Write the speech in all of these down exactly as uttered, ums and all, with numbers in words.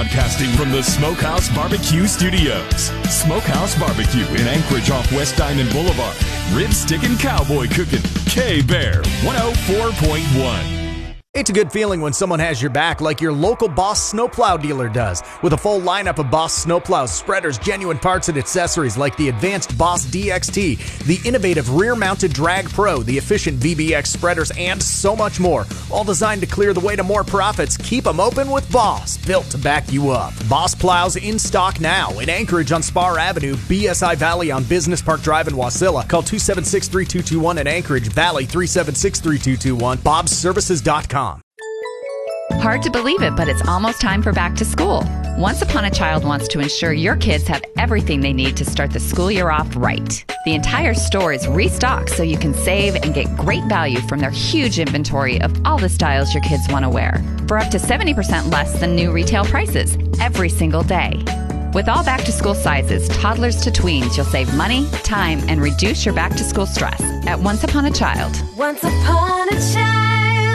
Broadcasting from the Smokehouse Barbecue Studios. Smokehouse Barbecue in Anchorage off West Diamond Boulevard. Rib stickin' cowboy cooking. K-Bear one oh four point one. It's a good feeling when someone has your back like your local Boss snowplow dealer does. With a full lineup of Boss snowplows, spreaders, genuine parts, and accessories like the advanced Boss D X T, the innovative rear-mounted Drag Pro, the efficient V B X spreaders, and so much more. All designed to clear the way to more profits. Keep them open with Boss, built to back you up. Boss plows in stock now in Anchorage on Spar Avenue, B S I Valley on Business Park Drive in Wasilla. Call two seven six, three two two one in Anchorage, Valley three seven six, three two two one, bobs services dot com. Hard to believe it, but it's almost time for back to school. Once Upon a Child wants to ensure your kids have everything they need to start the school year off right. The entire store is restocked so you can save and get great value from their huge inventory of all the styles your kids want to wear for up to seventy percent less than new retail prices every single day. With all back-to-school sizes, toddlers to tweens, you'll save money, time, and reduce your back-to-school stress at Once Upon a Child. Once upon a child.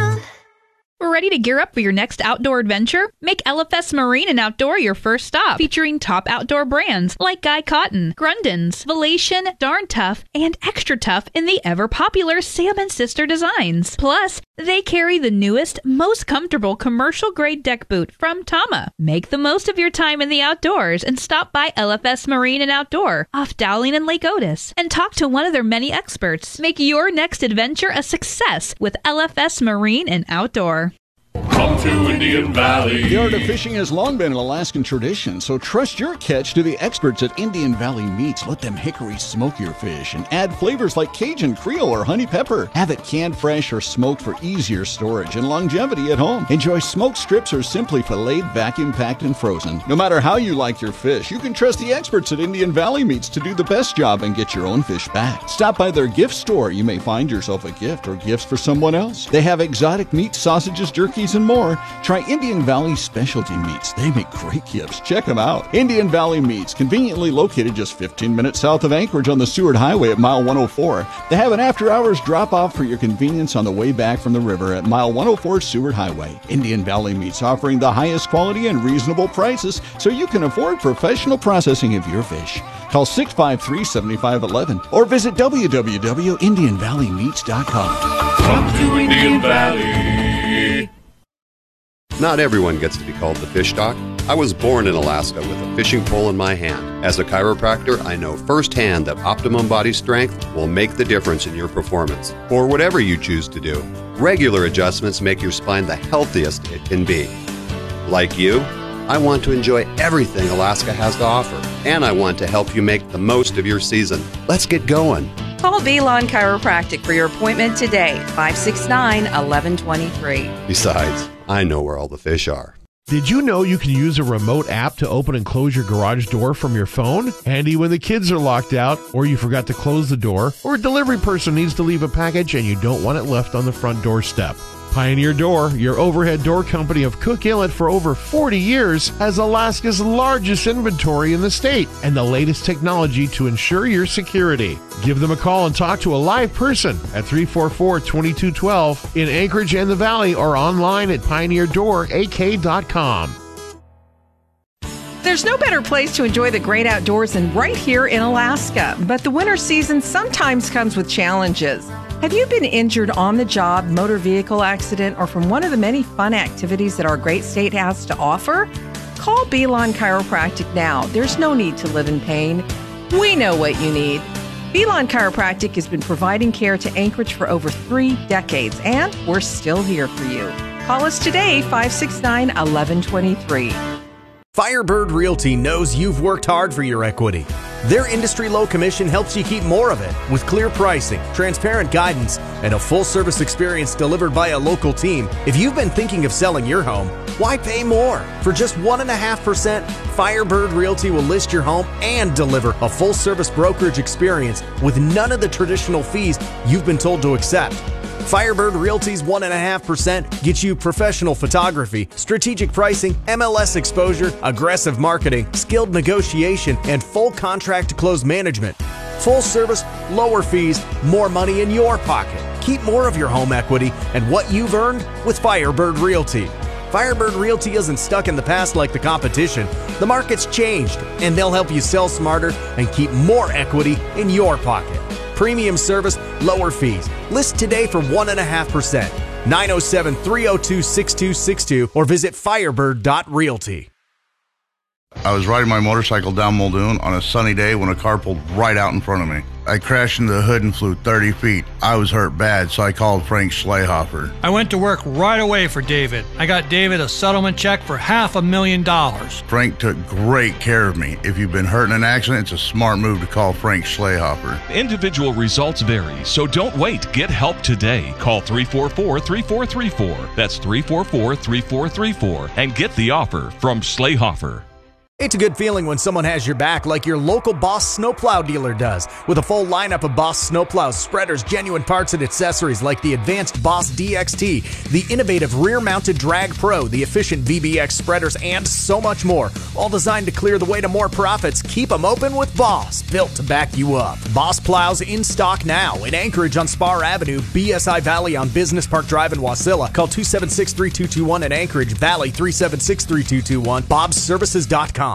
Ready to gear up for your next outdoor adventure? Make L F S Marine and Outdoor your first stop, featuring top outdoor brands like Guy Cotton, Grundens, Valation, Darn Tough, and Extra Tough in the ever-popular Sam and Sister designs. Plus, they carry the newest, most comfortable commercial-grade deck boot from Tama. Make the most of your time in the outdoors and stop by L F S Marine and Outdoor off Dowling and Lake Otis and talk to one of their many experts. Make your next adventure a success with L F S Marine and Outdoor. Come to Indian Valley. The art of fishing has long been an Alaskan tradition, so trust your catch to the experts at Indian Valley Meats. Let them hickory smoke your fish and add flavors like Cajun, Creole, or honey pepper. Have it canned fresh or smoked for easier storage and longevity at home. Enjoy smoked strips or simply filleted, vacuum packed, and frozen. No matter how you like your fish, you can trust the experts at Indian Valley Meats to do the best job and get your own fish back. Stop by their gift store. You may find yourself a gift or gifts for someone else. They have exotic meats, sausages, jerkies, and more. Try Indian Valley Specialty Meats. They make great gifts. Check them out. Indian Valley Meats, conveniently located just fifteen minutes south of Anchorage on the Seward Highway at mile one oh four. They have an after-hours drop-off for your convenience on the way back from the river at mile one oh four Seward Highway. Indian Valley Meats, offering the highest quality and reasonable prices so you can afford professional processing of your fish. Call six five three, seven five one one or visit w w w dot indian valley meats dot com. Come to Indian Valley. Not everyone gets to be called the fish doc. I was born in Alaska with a fishing pole in my hand. As a chiropractor, I know firsthand that optimum body strength will make the difference in your performance, or whatever you choose to do. Regular adjustments make your spine the healthiest it can be. Like you, I want to enjoy everything Alaska has to offer, and I want to help you make the most of your season. Let's get going. Call Velon Chiropractic for your appointment today, five six nine, one one two three. Besides, I know where all the fish are. Did you know you can use a remote app to open and close your garage door from your phone? Handy when the kids are locked out, or you forgot to close the door, or a delivery person needs to leave a package and you don't want it left on the front doorstep. Pioneer Door, your overhead door company of Cook Inlet for over forty years, has Alaska's largest inventory in the state and the latest technology to ensure your security. Give them a call and talk to a live person at three four four, two two one two in Anchorage and the Valley, or online at pioneer door a k dot com. There's no better place to enjoy the great outdoors than right here in Alaska, but the winter season sometimes comes with challenges. Have you been injured on the job, motor vehicle accident, or from one of the many fun activities that our great state has to offer? Call Belon Chiropractic now. There's no need to live in pain. We know what you need. Belon Chiropractic has been providing care to Anchorage for over three decades, and we're still here for you. Call us today, five six nine, one one two three. Firebird Realty knows you've worked hard for your equity. Their industry low commission helps you keep more of it with clear pricing, transparent guidance, and a full service experience delivered by a local team. If you've been thinking of selling your home, why pay more? For just one point five percent, Firebird Realty will list your home and deliver a full service brokerage experience with none of the traditional fees you've been told to accept. Firebird Realty's one point five percent gets you professional photography, strategic pricing, M L S exposure, aggressive marketing, skilled negotiation, and full contract to close management. Full service, lower fees, more money in your pocket. Keep more of your home equity and what you've earned with Firebird Realty. Firebird Realty isn't stuck in the past like the competition. The market's changed, and they'll help you sell smarter and keep more equity in your pocket. Premium service, lower fees. List today for one point five percent. nine oh seven, three oh two, six two six two or visit firebird dot realty. I was riding my motorcycle down Muldoon on a sunny day when a car pulled right out in front of me. I crashed into the hood and flew thirty feet. I was hurt bad, so I called Frank Schlehofer. I went to work right away for David. I got David a settlement check for half a million dollars. Frank took great care of me. If you've been hurt in an accident, it's a smart move to call Frank Schlehofer. Individual results vary, so don't wait. Get help today. Call three four four, three four three four. That's three four four, three four three four and get the offer from Schlehofer. It's a good feeling when someone has your back like your local Boss snowplow dealer does. With a full lineup of Boss snowplows, spreaders, genuine parts, and accessories like the advanced Boss D X T, the innovative rear-mounted Drag Pro, the efficient V B X spreaders, and so much more. All designed to clear the way to more profits. Keep them open with Boss, built to back you up. Boss plows in stock now in Anchorage on Spar Avenue, B S I Valley on Business Park Drive in Wasilla. Call two seven six, three two two one in Anchorage, Valley three seven six, three two two one, bobs services dot com.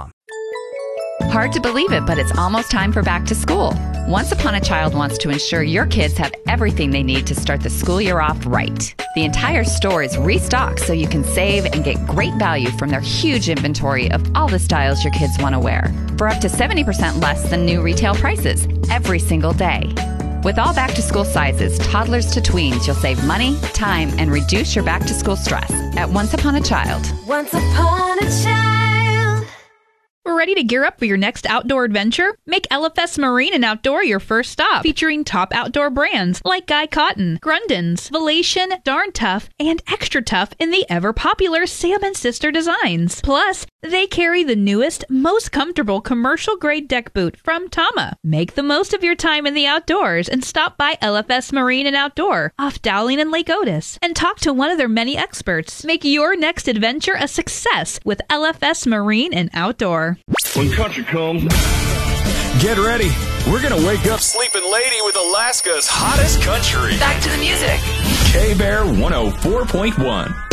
Hard to believe it, but it's almost time for back to school. Once Upon a Child wants to ensure your kids have everything they need to start the school year off right. The entire store is restocked so you can save and get great value from their huge inventory of all the styles your kids want to wear for up to seventy percent less than new retail prices every single day. With all back-to-school sizes, toddlers to tweens, you'll save money, time, and reduce your back-to-school stress at Once Upon a Child. Once upon a child. Ready to gear up for your next outdoor adventure? Make L F S Marine and Outdoor your first stop, featuring top outdoor brands like Guy Cotton, Grundens, Valation, Darn Tough, and Extra Tough in the ever-popular Sam and Sister designs. Plus, they carry the newest, most comfortable commercial-grade deck boot from Tama. Make the most of your time in the outdoors and stop by L F S Marine and Outdoor off Dowling and Lake Otis and talk to one of their many experts. Make your next adventure a success with L F S Marine and Outdoor. When country comes, get ready. We're going to wake up Sleeping Lady with Alaska's hottest country. Back to the music. K-Bear one oh four point one.